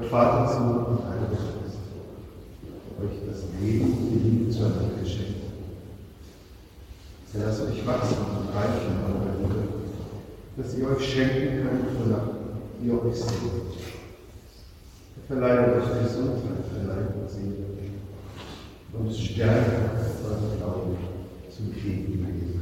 Gott Vater, Sohn und Heiliger Geist, euch das Leben und die Liebe zueinander geschenkt. Lasst euch wachsen und reichen an eurer Liebe, dass ihr euch schenken könnt, wonach ihr euch sehnt. Verleihe euch Gesundheit für Leib und Seele und Stärke euren Glauben zum Frieden.